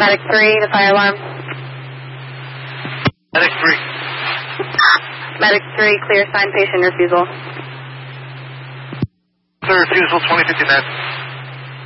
Medic 3, the fire alarm. Medic 3. Medic 3, clear sign patient refusal. Clear refusal, 2059.